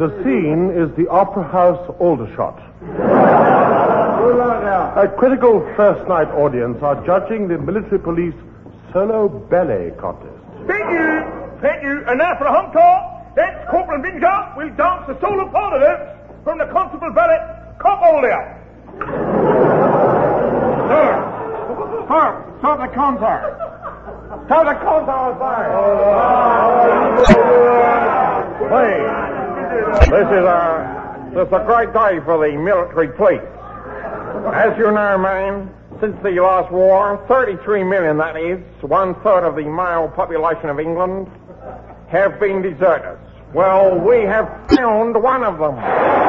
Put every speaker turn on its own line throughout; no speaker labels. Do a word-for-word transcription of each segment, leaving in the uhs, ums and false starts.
The scene is the Opera House Aldershot. A critical first night audience are judging the military police solo ballet contest.
Thank you, thank you. And now for a encore, that's Corporal Vinger will dance the solo part of dance from the Constable Ballet, Cop-Older. Sir, sir, start the concert. Start the concert, sir.
Please, this is a, this is a great day for the military police. As you know, man, since the last war, thirty-three million, that is, one-third of the male population of England, have been deserters. Well, we have found one of them.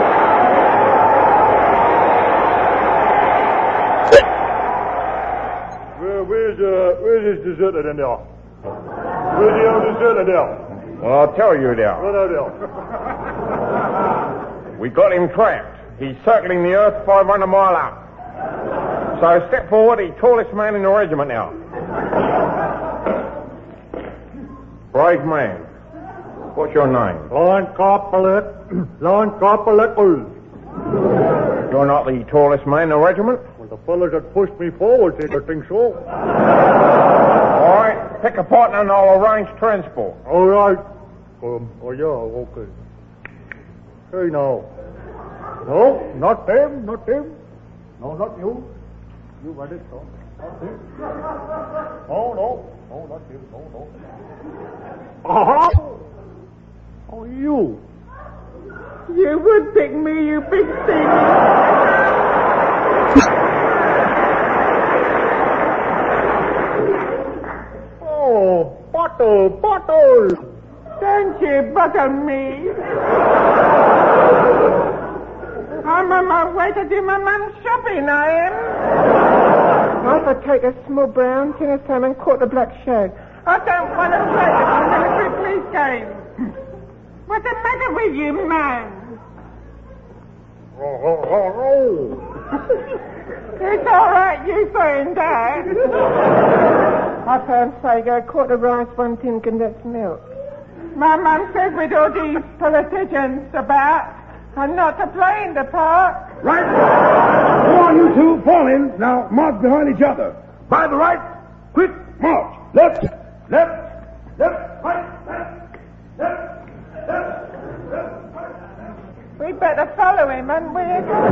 Where, where's, uh, where's this deserter then, there? Where's the old deserter there?
Well, I'll tell you, there.
What are there?
We got him trapped. He's circling the earth five hundred mile out. So step forward, the tallest man in the regiment now. Brave man. What's your name?
Line Corporal. Line Corporal.
You're not the tallest man in the regiment?
Well, the fellas that pushed me forward said I think so.
All right, pick a partner and I'll arrange transport.
All right. Um, oh, yeah, okay. Hey, now. No, not them, not them. No, not you. You got it, no. Not him. No, no. No, not you. No, no. Uh-huh. Oh, you.
You would pick me, you big thing.
Oh, bottle, bottle.
Don't you butter me. I'm on my way to do my mum's shopping, I am. I'll take a small brown, tin of salmon, quarter black shag. I don't want to play the military police game. What's the matter with you, man?
Oh, oh, oh, oh.
It's all right, you saying that. I found Sago, a quarter rice, one tin condensed milk. My mum says with all these politicians about, I'm not to play in the park.
Right. Come on, you two, fall in. Now, march behind each other. By the right, quick march. Left, left, left, right, left, left, left, left, right, left.
We better follow him, and we